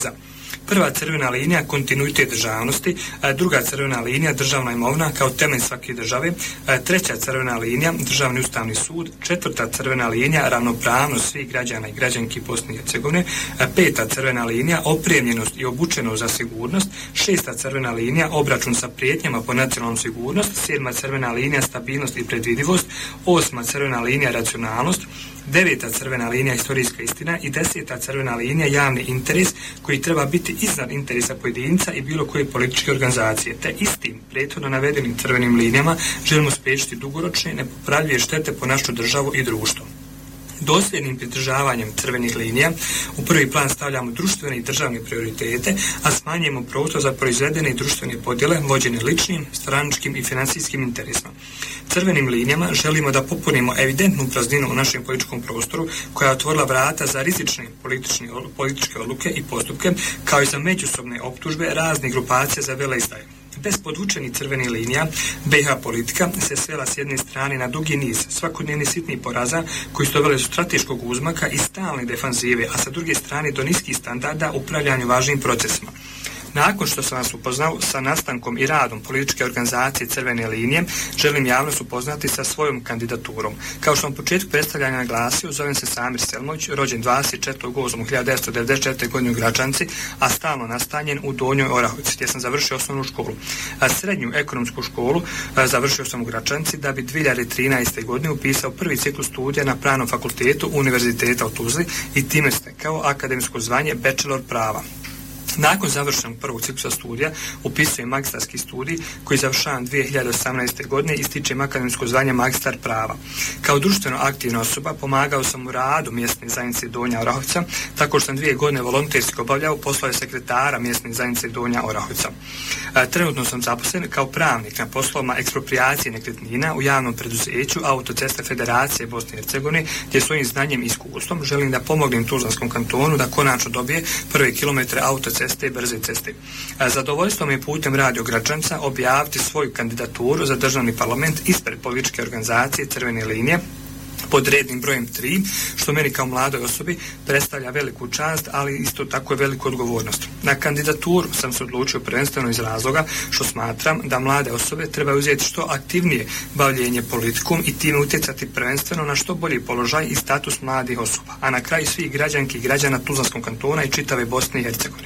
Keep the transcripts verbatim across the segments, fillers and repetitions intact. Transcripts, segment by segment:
Prva crvena linija kontinuitet državnosti, druga crvena linija državna imovina kao temelj svake države, treća crvena linija državni ustavni sud, četvrta crvena linija ravnopravnost svih građana i građanki Bosne i Hercegovine, peta crvena linija opremljenost i obučenost za sigurnost, šesta crvena linija obračun sa prijetnjama po nacionalnom sigurnost, sedma crvena linija stabilnost i predvidivost, osma crvena linija racionalnost, deveta crvena linija historijska istina i deseta crvena linija javni interes koji treba biti iznad interesa pojedinca i bilo koje političke organizacije. Te istim prethodno navedenim crvenim linijama želimo spriječiti dugoročne nepopravljive štete po našu državu i društvo. Dosljednim pridržavanjem crvenih linija u prvi plan stavljamo društvene i državne prioritete, a smanjujemo prostor za proizvedene i društvene podjele vođene ličnim, stranačkim i financijskim interesima. Crvenim linijama želimo da popunimo evidentnu prazninu u našem političkom prostoru koja je otvorila vrata za rizične političke odluke i postupke, kao i za međusobne optužbe raznih grupacija za veleizdaju. Bez podvučenih crvenih linija, be ha politika se svela s jedne strane na dugi niz svakodnevnih sitnih poraza koji su doveli do strateškog uzmaka i stalne defanzive, a sa druge strane do niskih standarda upravljanju važnim procesima. Nakon što sam vas upoznao sa nastankom i radom političke organizacije Crvene linije, želim javnost upoznati sa svojom kandidaturom. Kao što sam u početku predstavljanja naglasio, zovem se Samir Selmović, rođen dvadeset četvrtog osmog hiljadu devetsto devedeset četvrte. godine u Gračanci, a stalno nastanjen u Donjoj Orahovici, gdje sam završio osnovnu školu. A srednju ekonomsku školu a, završio sam u Gračanci, da bi dvije hiljade trinaeste. godine upisao prvi ciklus studija na Pravnom fakultetu Univerziteta u Tuzli i time stekao akademsko zvanje bachelor prava. Nakon završenog prvog ciklusa studija upisujem magistarski studij koji završavam dvije hiljade osamnaeste. godine i stičem akademsko zvanje magistar prava. Kao društveno aktivna osoba pomagao sam u radu mjesne zajednice Donja Orahovica, tako što sam dvije godine volonterski obavljao poslove sekretara mjesne zajednice Donja Orahovica. E, trenutno sam zaposlen kao pravnik na poslovima eksproprijacije nekretnina u javnom preduzeću Autoceste Federacije Bosne i Hercegovine, gdje svojim znanjem i iskustvom želim da pomognem Tuzlanskom kantonu da konačno dobije prve kilometre autoceste ceste i brze ceste. Zadovoljstvo mi je putem Radio Gračanca objaviti svoju kandidaturu za državni parlament ispred političke organizacije Crvene linije pod rednim brojem tri, što meni kao mladoj osobi predstavlja veliku čast, ali isto tako je veliku odgovornost. Na kandidaturu sam se odlučio prvenstveno iz razloga što smatram da mlade osobe trebaju uzeti što aktivnije bavljenje politikom i time utjecati prvenstveno na što bolji položaj i status mladih osoba, a na kraju svih građanki i građana Tuzlanskog kantona i čitave Bosne i Hercegovine.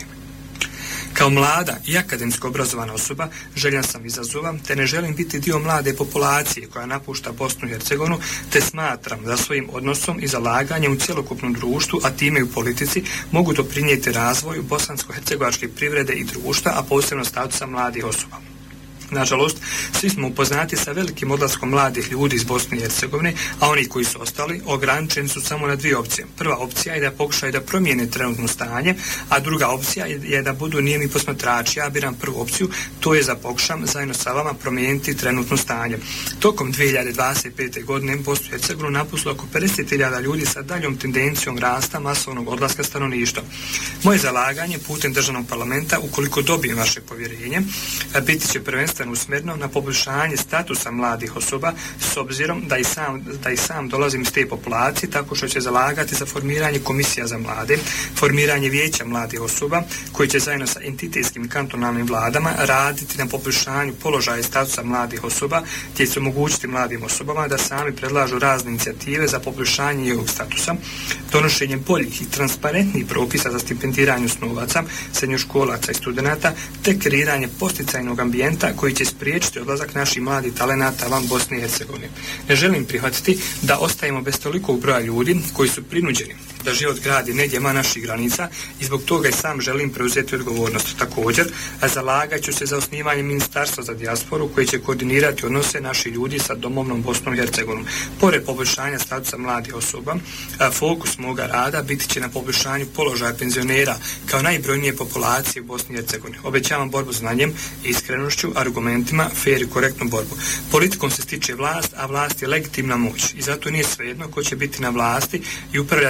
Kao mlada i akademsko obrazovana osoba željan sam izazova, te ne želim biti dio mlade populacije koja napušta Bosnu i Hercegovinu, te smatram da svojim odnosom i zalaganjem u cjelokupnom društvu, a time i u politici, mogu doprinijeti razvoju bosansko-hercegovačke privrede i društva, a posebno statusa mladih osoba. Nažalost, svi smo upoznati sa velikim odlaskom mladih ljudi iz Bosne i Hercegovine, a oni koji su ostali ograničeni su samo na dvije opcije. Prva opcija je da pokušaju da promijene trenutno stanje, a druga opcija je da budu nijemi posmatrači. Ja biram prvu opciju, to je da pokušam zajedno sa vama promijeniti trenutno stanje. Tokom dvije hiljade dvadeset pete. godine Bosnu i Hercegovinu napustilo oko pedeset hiljada ljudi sa daljom tendencijom rasta masovnog odlaska stanovništva. Moje zalaganje putem državnog parlamenta, ukoliko dobijem vaše povjerenje, biti će prvenstveno usmjereno na poboljšanje statusa mladih osoba, s obzirom da i sam, da i sam dolazim iz te populacije, tako što će zalagati za formiranje komisija za mlade, formiranje vijeća mladih osoba, koji će zajedno sa entitetskim kantonalnim vladama raditi na poboljšanju položaja i statusa mladih osoba, gdje će omogućiti mladim osobama da sami predlažu razne inicijative za poboljšanje njihovog statusa, donošenjem boljih i transparentnih propisa za stipendiranje osnovaca, srednjoškolaca i studenata, te kreiranje posticajnog ambijenta koji će spriječiti odlazak naših mladih talenata van Bosne i Hercegovine. Ne želim prihvatiti da ostajemo bez tolikog broja ljudi koji su prinuđeni da život gradi negdje van naših granica i zbog toga i sam želim preuzeti odgovornost. Također, zalagat ću se za osnivanje ministarstva za dijasporu koji će koordinirati odnose naših ljudi sa domovnom Bosnom i Hercegovinom. Pored poboljšanja statusa mladih osoba, fokus moga rada biti će na poboljšanju položaja penzionera kao najbrojnije populacije u Bosni i Hercegovini. Obećavam borbu znanjem, iskrenošću, argumentima, fair i korektnu borbu. Politikom se stiče vlast, a vlast je legitimna moć i zato nije svejedno ko će biti na vlasti i upravljati našim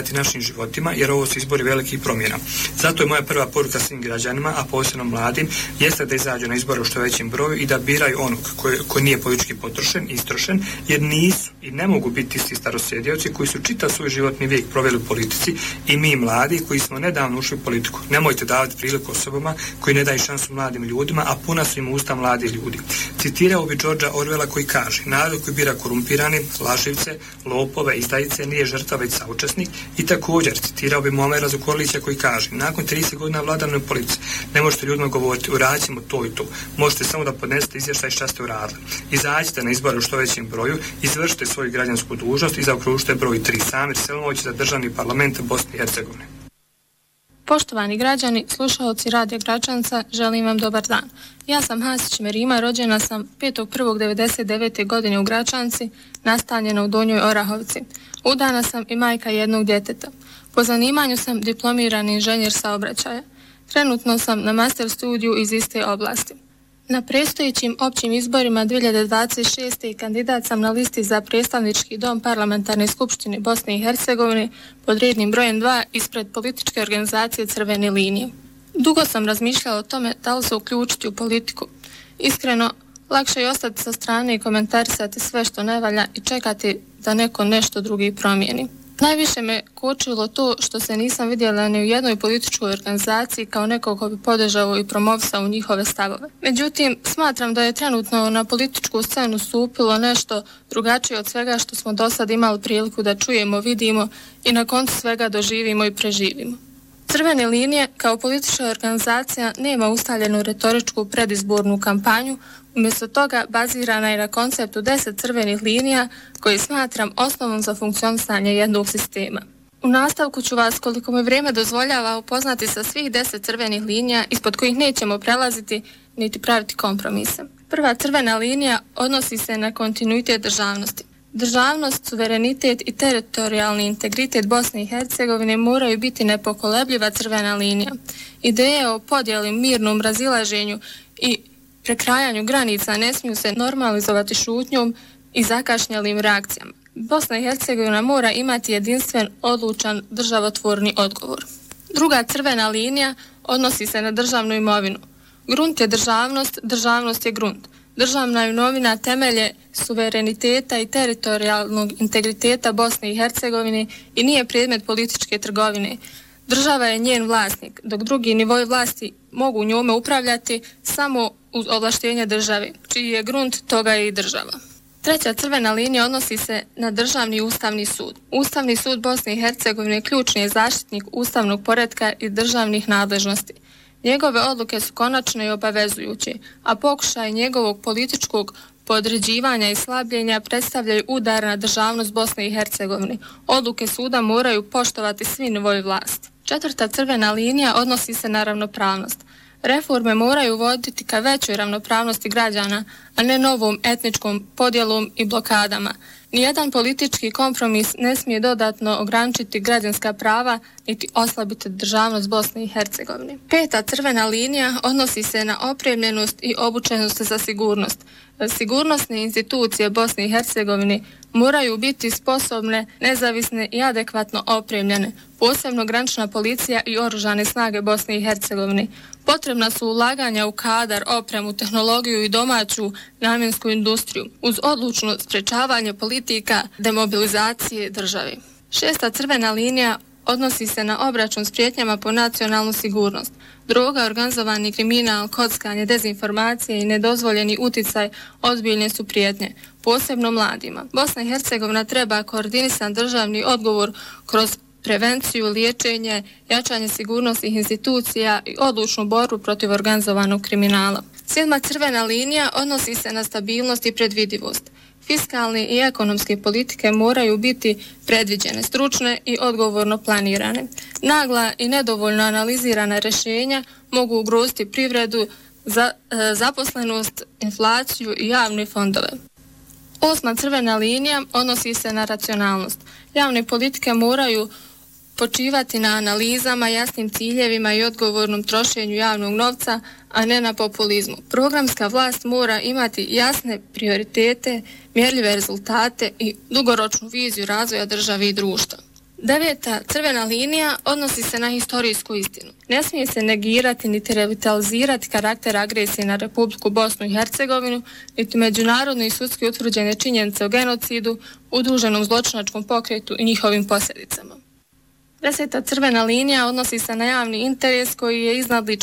životima, jer ovo su izbori velikih promjena. Zato je moja prva poruka svim građanima, a posebno mladim, jeste da izađu na izbore u što većem broju i da biraju onog koji, koji nije politički potrošen, istrošen, jer nisu i ne mogu biti isti starosjedioci koji su čitav svoj životni vijek proveli u politici i mi mladi koji smo nedavno ušli u politiku. Nemojte davati priliku osobama koji ne daju šansu mladim ljudima, a puna su im usta mladi ljudi. Citirao bi Georgea Orwella koji kaže: narod koji bira korumpirani, laživce, lopove, izdajice nije žrtva već saučesnik. I također citirao bi Muamera Zukorlića koji kaže: nakon trideset godina vladavine politike ne možete ljudima govoriti uradit ćemo to i to. Možete samo da podnesete izvještaj šta ste uradili. Izađite na izbore u što većem broju, izvršite svoju građansku dužnost i zaokružite broj tri. Samir Selimović za državni parlament Bosne i Hercegovine. Poštovani građani, slušaoci Radija Gračanca, želim vam dobar dan. Ja sam Hasić Merima, rođena sam petog prvog devedeset devete. godine u Gračanci, nastanjena u Donjoj Orahovici. Udana sam i majka jednog djeteta. Po zanimanju sam diplomirani inženjer saobraćaja. Trenutno sam na master studiju iz iste oblasti. Na predstojećim općim izborima dvije hiljade dvadeset šeste. kandidat sam na listi za predstavnički dom Parlamentarne skupštine Bosne i Hercegovine pod rednim brojem dva ispred političke organizacije Crvene linije. Dugo sam razmišljala o tome da li se uključiti u politiku. Iskreno, lakše je ostati sa strane i komentarisati sve što ne valja i čekati da neko nešto drugi promijeni. Najviše me kočilo to što se nisam vidjela ni u jednoj političkoj organizaciji kao neko ko bi podržao i promovisao njihove stavove. Međutim, smatram da je trenutno na političku scenu stupilo nešto drugačije od svega što smo do sad imali priliku da čujemo, vidimo i na koncu svega doživimo i preživimo. Crvene linije kao politička organizacija nema ustaljenu retoričku predizbornu kampanju, umjesto toga bazirana je na konceptu deset crvenih linija koji smatram osnovom za funkcionisanje jednog sistema. U nastavku ću vas, koliko mi vrijeme dozvoljava, upoznati sa svih deset crvenih linija ispod kojih nećemo prelaziti niti praviti kompromise. Prva crvena linija odnosi se na kontinuitet državnosti. Državnost, suverenitet i teritorijalni integritet Bosne i Hercegovine moraju biti nepokolebljiva crvena linija. Ideje o podjeli, mirnom razilaženju i prekrajanju granica ne smiju se normalizovati šutnjom i zakašnjelim reakcijama. Bosna i Hercegovina mora imati jedinstven, odlučan, državotvorni odgovor. Druga crvena linija odnosi se na državnu imovinu. Grunt je državnost, državnost je grunt. Državna imovina temelje suvereniteta i teritorijalnog integriteta Bosne i Hercegovine i nije predmet političke trgovine. Država je njen vlasnik, dok drugi nivoi vlasti mogu njome upravljati samo uz ovlaštenje države, čiji je grunt, toga je i država. Treća crvena linija odnosi se na državni ustavni sud. Ustavni sud Bosne i Hercegovine ključni je zaštitnik ustavnog poretka i državnih nadležnosti. Njegove odluke su konačne i obavezujuće, a pokušaj njegovog političkog podređivanja i slabljenja predstavljaju udar na državnost Bosne i Hercegovine. Odluke suda moraju poštovati svi nivoi vlasti. Četvrta crvena linija odnosi se na ravnopravnost. Reforme moraju voditi ka većoj ravnopravnosti građana, a ne novom etničkom podjelom i blokadama. Nijedan politički kompromis ne smije dodatno ograničiti građanska prava niti oslabiti državnost Bosne i Hercegovine. Peta crvena linija odnosi se na opremljenost i obučenost za sigurnost. Sigurnosne institucije Bosne i Hercegovine moraju biti sposobne, nezavisne i adekvatno opremljene, posebno granična policija i oružane snage Bosne i Hercegovine. Potrebna su ulaganja u kadar, opremu, tehnologiju i domaću namjensku industriju, uz odlučno sprečavanje politika demobilizacije države. Šesta crvena linija odnosi se na obračun s prijetnjama po nacionalnu sigurnost. Droga, organizovani kriminal, kockanje, dezinformacije i nedozvoljeni uticaj ozbiljne su prijetnje, posebno mladima. Bosna i Hercegovina treba koordinisan državni odgovor kroz prevenciju, liječenje, jačanje sigurnosnih institucija i odlučnu borbu protiv organizovanog kriminala. Sedma crvena linija odnosi se na stabilnost i predvidivost. Fiskalne i ekonomske politike moraju biti predviđene, stručne i odgovorno planirane. Nagla i nedovoljno analizirana rješenja mogu ugroziti privredu, za, e, zaposlenost, inflaciju i javne fondove. Osma crvena linija odnosi se na racionalnost. Javne politike moraju počivati na analizama, jasnim ciljevima i odgovornom trošenju javnog novca, a ne na populizmu. Programska vlast mora imati jasne prioritete, mjerljive rezultate i dugoročnu viziju razvoja države i društva. Deveta crvena linija odnosi se na historijsku istinu. Ne smije se negirati niti revitalizirati karakter agresije na Republiku Bosnu i Hercegovinu, niti međunarodno i sudski utvrđene činjenice o genocidu, udruženom zločinačkom pokretu i njihovim posljedicama. Deseta crvena linija odnosi se na javni interes koji je iznadličan